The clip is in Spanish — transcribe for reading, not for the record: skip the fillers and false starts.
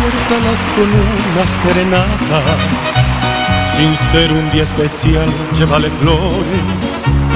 despertalas con una serenata. Sin ser un día especial, llévale flores